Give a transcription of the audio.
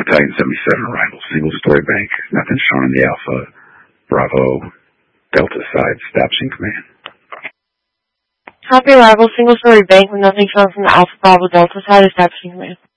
Battalion 77 arrival, single story bank, nothing shown on the Alpha, Bravo, Delta side, establishing command. Copy arrival, single story bank with nothing shown from the Alpha Bravo Delta side, establishing command.